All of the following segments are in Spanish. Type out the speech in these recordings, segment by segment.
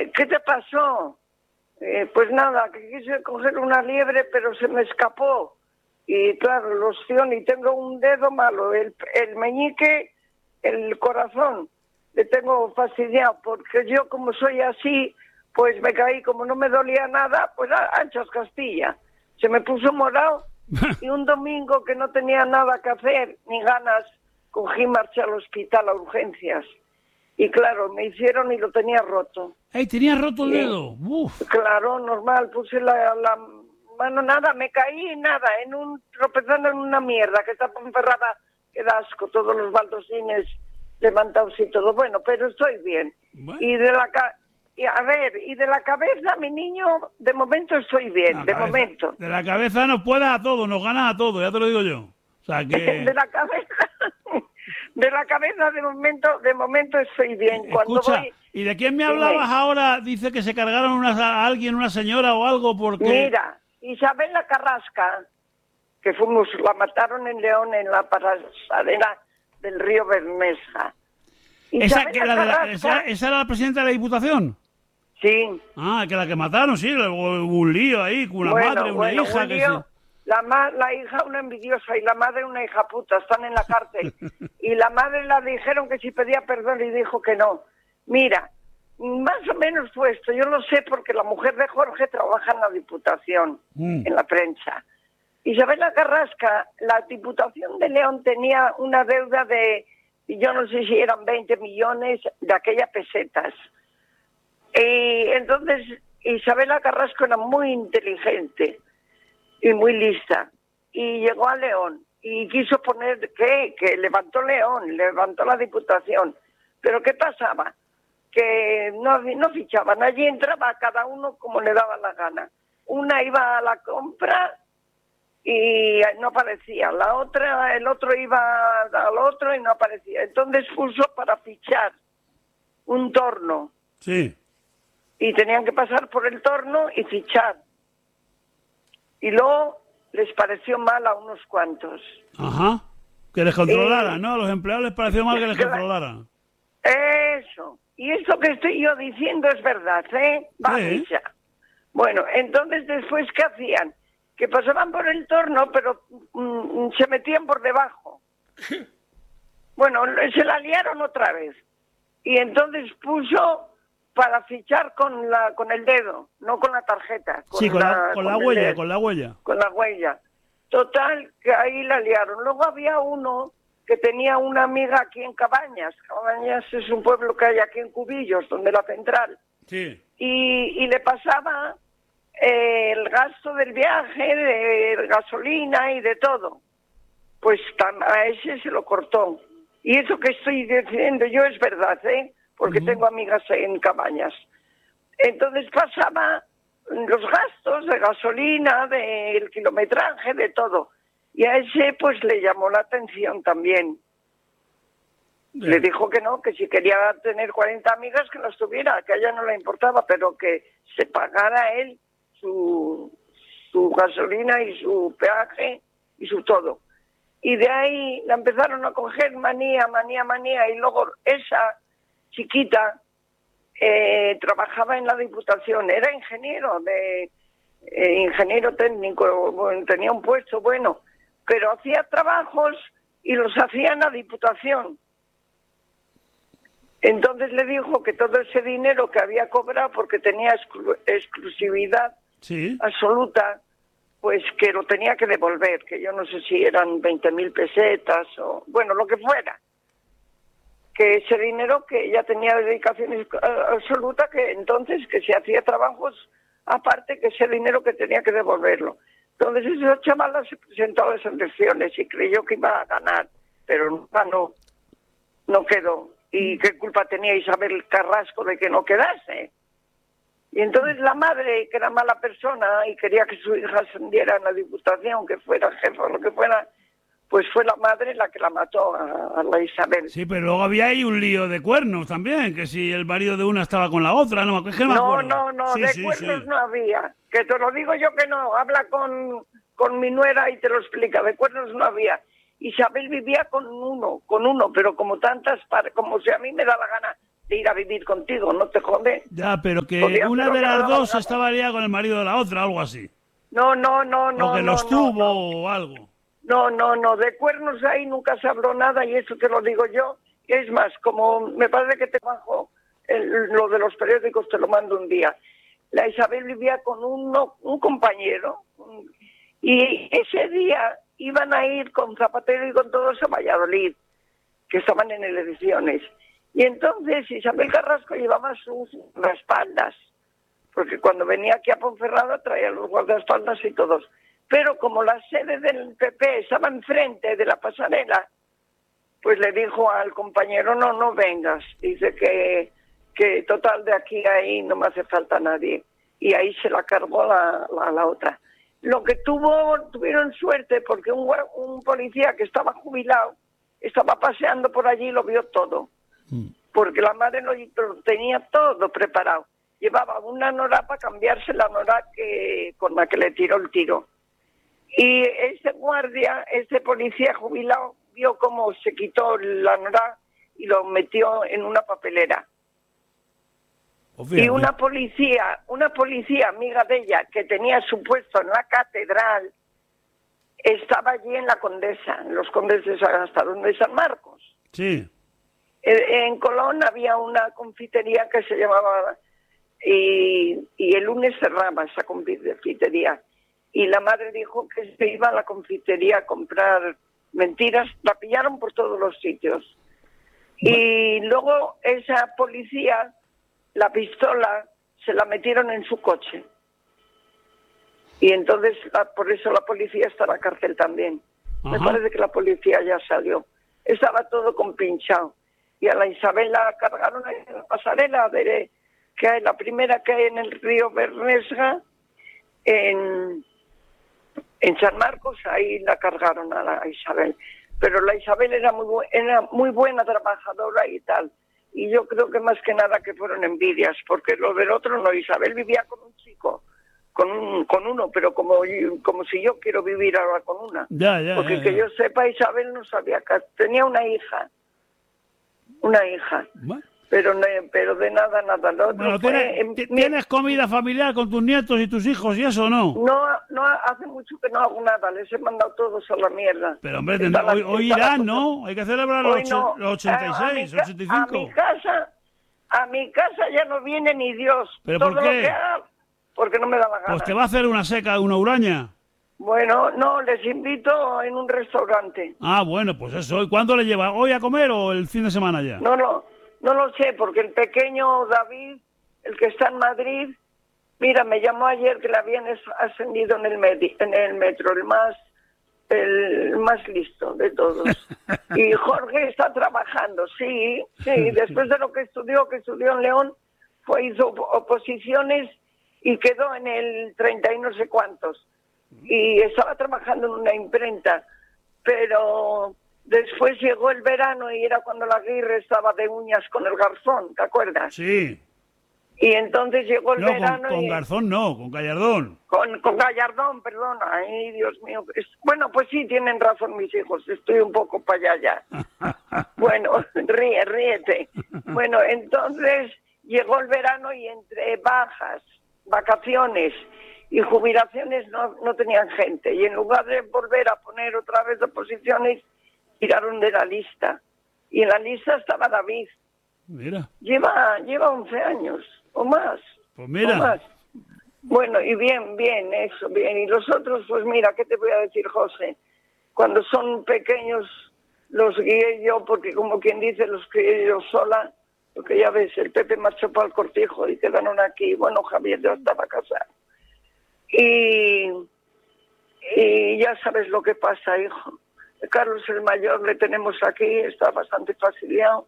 ¿Qué te pasó? Pues nada, que quise coger una liebre, pero se me escapó. Y claro, los y tengo un dedo malo, el meñique, el corazón, le tengo fastidiado, porque yo como soy así, pues me caí, como no me dolía nada, pues anchas Castilla. Se me puso morado y un domingo que no tenía nada que hacer, ni ganas, cogí marcha al hospital a urgencias. Y claro, me hicieron y lo tenía roto. ¡Ay, tenías roto el dedo! ¡Uf! Claro, normal, puse la mano, nada, me caí, nada, tropezando en una mierda que está enferrada, que da asco, todos los baldosines levantados y todo. Bueno, pero estoy bien. Bueno. Y de la cabeza, mi niño, de momento estoy bien, de momento. De la cabeza nos puedas a todo, nos ganas a todo, ya te lo digo yo. O sea que... De la cabeza, de momento estoy bien. Cuando Escucha, ¿y de quién me hablabas ahora? Dice que se cargaron a alguien, una señora o algo, porque... Mira, Isabel la Carrasca, que la mataron en León en la pasadera del río Bermeja. ¿Esa era la presidenta de la Diputación? Sí. Ah, que la que mataron, sí, un lío ahí, con una madre, una hija... que sí. La hija una envidiosa y la madre una hija puta, están en la cárcel. Y la madre la dijeron que si pedía perdón y dijo que no. Mira, más o menos fue esto, yo lo sé porque la mujer de Jorge trabaja en la Diputación, en la prensa. Isabel la Carrasca, la Diputación de León tenía una deuda de, yo no sé si eran 20 millones de aquellas pesetas. Y entonces Isabel la Carrasca era muy inteligente y muy lista, y llegó a León, y quiso poner que levantó León, levantó la Diputación, pero ¿qué pasaba? Que no fichaban, allí entraba cada uno como le daba la gana. Una iba a la compra y no aparecía, el otro iba al otro y no aparecía. Entonces puso para fichar un torno. Sí. Y tenían que pasar por el torno y fichar. Y luego les pareció mal a unos cuantos. Ajá. Que les controlaran, ¿no? A los empleados les pareció mal que les controlaran. Eso. Y esto que estoy yo diciendo es verdad, ¿eh? Sí. Bueno, entonces después, ¿qué hacían? Que pasaban por el torno, pero se metían por debajo. Bueno, se la liaron otra vez. Y entonces puso para fichar con el dedo, no con la tarjeta. Con la huella. Con la huella. Total, que ahí la liaron. Luego había uno que tenía una amiga aquí en Cabañas. Cabañas es un pueblo que hay aquí en Cubillos, donde la central. Sí. Y le pasaba el gasto del viaje, de gasolina y de todo. Pues a ese se lo cortó. Y eso que estoy diciendo yo es verdad, ¿eh? Porque tengo amigas en Cabañas. Entonces pasaba los gastos de gasolina, del kilometraje, de todo. Y a ese pues le llamó la atención también. Bien. Le dijo que no, que si quería tener 40 amigas que las tuviera, que a ella no le importaba, pero que se pagara él su gasolina y su peaje y su todo. Y de ahí la empezaron a coger manía, y luego esa chiquita trabajaba en la Diputación, era ingeniero técnico, bueno, tenía un puesto bueno, pero hacía trabajos y los hacía en la Diputación. Entonces le dijo que todo ese dinero que había cobrado, porque tenía exclusividad absoluta, pues que lo tenía que devolver, que yo no sé si eran 20.000 pesetas o, bueno, lo que fuera. Que ese dinero que ella tenía dedicación absoluta, que entonces que se hacía trabajos aparte, que ese dinero que tenía que devolverlo. Entonces esa chavala se presentó a las elecciones y creyó que iba a ganar, pero no quedó. ¿Y qué culpa tenía Isabel Carrasco de que no quedase? Y entonces la madre, que era mala persona y quería que su hija ascendiera en la Diputación, que fuera jefa o lo que fuera, pues fue la madre la que la mató a la Isabel. Sí, pero luego había ahí un lío de cuernos también, que si el marido de una estaba con la otra, no me acuerdo. No, de cuernos no había. Que te lo digo yo que no, habla con mi nuera y te lo explica, de cuernos no había. Isabel vivía con uno, pero como tantas, como si a mí me da la gana de ir a vivir contigo, no te jode. Ya, pero que Podía una hacer de lo que las daba la dos gana. estaba liada con el marido de la otra, algo así. No, O que los tuvo o algo. No, de cuernos ahí nunca se habló nada y eso te lo digo yo. Es más, como me parece que te bajo lo de los periódicos, te lo mando un día. La Isabel vivía con un compañero y ese día iban a ir con Zapatero y con todos a Valladolid, que estaban en elecciones. Y entonces Isabel Carrasco llevaba sus guardaespaldas, porque cuando venía aquí a Ponferrada traía los guardaespaldas y todos. Pero como la sede del PP estaba enfrente de la pasarela, pues le dijo al compañero, no vengas. Dice que total de aquí a ahí no me hace falta nadie. Y ahí se la cargó la otra. Lo que tuvieron suerte porque un policía que estaba jubilado estaba paseando por allí y lo vio todo. Porque la madre lo tenía todo preparado. Llevaba una nora para cambiarse la nora con la que le tiró el tiro. Y ese guardia, ese policía jubilado, vio cómo se quitó la nora y lo metió en una papelera. Y una policía amiga de ella, que tenía su puesto en la catedral, estaba allí en la Condesa, en los Condes hasta donde San Marcos. Sí. En Colón había una confitería que se llamaba, y el lunes cerraba esa confitería. Y la madre dijo que se iba a la confitería a comprar mentiras, la pillaron por todos los sitios. Y luego esa policía, la pistola, se la metieron en su coche. Y entonces, por eso la policía está en la cárcel también. Me parece que la policía ya salió. Estaba todo compinchado. Y a la Isabel la cargaron ahí en la pasarela, que hay la primera que hay en el río Bernesga, en San Marcos, ahí la cargaron a la Isabel. Pero la Isabel era muy buena trabajadora y tal. Y yo creo que más que nada que fueron envidias, porque lo del otro no. Isabel vivía con un chico, con uno, pero como si yo quiero vivir ahora con una. Porque que yo sepa, Isabel no sabía que tenía una hija. Bueno. Pero de nada. Lo otro ¿Tienes comida familiar con tus nietos y tus hijos y eso o no? No, hace mucho que no hago nada, les he mandado todos a la mierda. Pero hombre, hoy irán, ¿no? Hay que celebrar los 86, 85. A mi casa ya no viene ni Dios. ¿Pero todo por qué? Lo que haga, porque no me da la gana. Pues te va a hacer una seca, una uraña. Bueno, no, les invito en un restaurante. Ah, bueno, pues eso. ¿Y cuándo le lleva? ¿Hoy a comer o el fin de semana ya? No lo sé, porque el pequeño David, el que está en Madrid, mira, me llamó ayer que le habían ascendido en el metro, el más listo de todos. Y Jorge está trabajando, sí, después de lo que estudió en León, hizo oposiciones y quedó en el 30 y no sé cuántos. Y estaba trabajando en una imprenta, pero después llegó el verano y era cuando la Aguirre estaba de uñas con el Garzón, ¿te acuerdas? Sí. Y entonces llegó el verano. Con Garzón no, con Gallardón. Con Gallardón, perdón. Ay, Dios mío. Bueno, pues sí, tienen razón mis hijos. Estoy un poco para allá ya. Bueno, ríete. Bueno, entonces llegó el verano y entre bajas, vacaciones y jubilaciones no tenían gente. Y en lugar de volver a poner otra vez oposiciones, tiraron de la lista. Y en la lista estaba David. Mira. Lleva 11 años o más. Pues mira. O más. Bueno, y bien, eso, bien. Y los otros, pues mira, ¿qué te voy a decir, José? Cuando son pequeños los guié yo, porque como quien dice, los crié yo sola, porque ya ves, el Pepe marchó para el Cortijo y quedaron aquí. Bueno, Javier ya estaba casado. Y ya sabes lo que pasa, hijo. Carlos el mayor le tenemos aquí, está bastante fastidiado,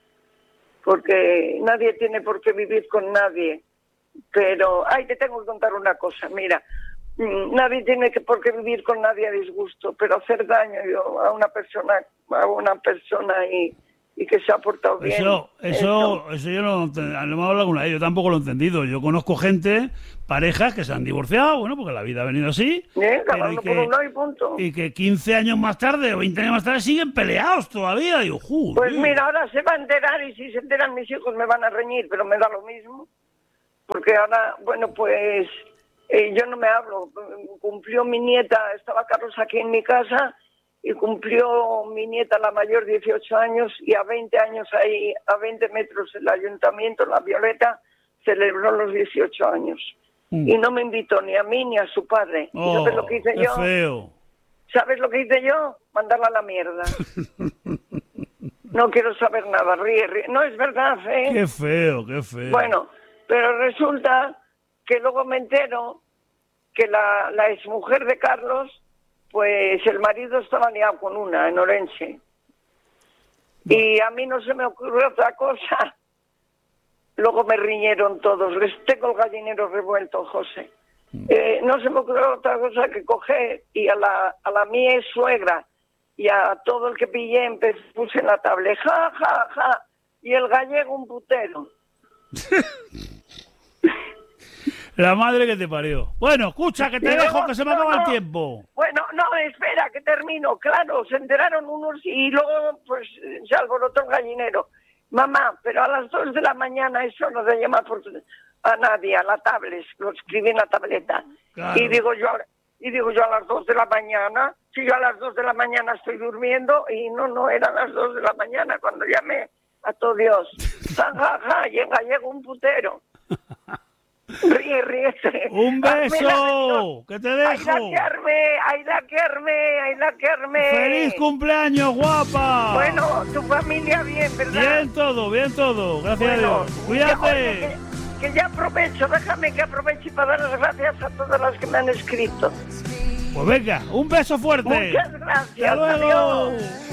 porque nadie tiene por qué vivir con nadie. Pero, te tengo que contar una cosa, mira, nadie tiene por qué vivir con nadie a disgusto, pero hacer daño a una persona y que se ha portado bien. Eso yo no hemos hablado alguna vez, yo tampoco lo he entendido. Yo conozco gente, parejas que se han divorciado, bueno, porque la vida ha venido así. Cada uno por uno y punto. Y que 15 años más tarde o 20 años más tarde siguen peleados todavía. Digo, pues mira, ahora se va a enterar y si se enteran mis hijos me van a reñir, pero me da lo mismo. Porque ahora, bueno, pues yo no me hablo. Cumplió mi nieta, estaba Carlos aquí en mi casa, y cumplió mi nieta, la mayor, 18 años, y a 20 años ahí, a 20 metros el ayuntamiento, la Violeta, celebró los 18 años. Y no me invitó ni a mí ni a su padre. ¿Sabes lo que hice yo? Feo. ¿Sabes lo que hice yo? Mandarla a la mierda. No quiero saber nada, ríe. No, es verdad, ¿eh? Qué feo, qué feo. Bueno, pero resulta que luego me entero que la exmujer de Carlos, pues el marido estaba liado con una en Orense. Y a mí no se me ocurrió otra cosa. Luego me riñeron todos. Les tengo el gallinero revuelto, José. No se me ocurrió otra cosa que coger y a la mi suegra y a todo el que pillé puse en la tablet. Ja, ja, ja. Y el gallego un putero. La madre que te parió. Bueno, escucha, que te dejo, que se me acaba el tiempo. Bueno, no, espera, que termino. Claro, se enteraron unos y luego pues se alborotó el gallinero. Mamá, pero a las 2 de la mañana eso no se llama a nadie, a la tablet, lo escribí en la tableta. Claro. Y digo yo a las 2 de la mañana, si yo a las 2 de la mañana estoy durmiendo, y no eran las 2 de la mañana cuando llamé a todo Dios. Ja, ja, ja, y el gallego un putero. Ríete. Un beso, que te dejo. Ay, la Kerme. ¡Feliz cumpleaños, guapa! Bueno, tu familia bien, ¿verdad? Bien todo, gracias a Dios. Cuídate. Que ya aprovecho, déjame que aproveche para dar las gracias a todas las que me han escrito. Pues venga, un beso fuerte. Muchas gracias. Hasta luego. Adiós.